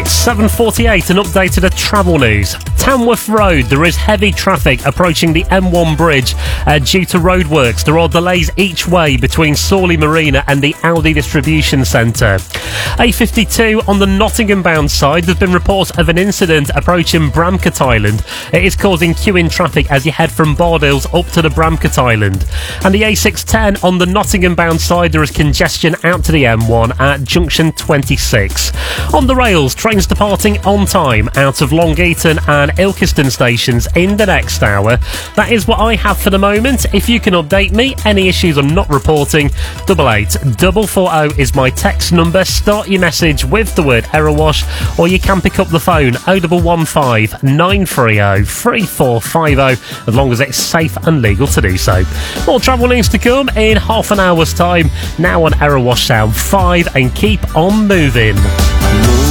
7:48, an update of the travel news. Tamworth Road, there is heavy traffic approaching the M1 bridge due to roadworks. There are delays each way between Sawley Marina and the Aldi Distribution Centre. A52 on the Nottingham-bound side, there's been reports of an incident approaching Bramcote Island. It is causing queuing traffic as you head from Bardales up to the Bramcote Island. And the A610 on the Nottingham-bound side, there is congestion out to the M1 at junction 26. On the rails, trains departing on time out of Long Eaton and Ilkeston stations in the next hour. That is what I have for the moment. If you can update me, any issues I'm not reporting, 884440 is my text number. Start your message with the word error wash, or you can pick up the phone 0115 930 3450, as long as it's safe and legal to do so. More travel news to come in half an hour's time. Now on Error Wash Sound 5, and keep on moving.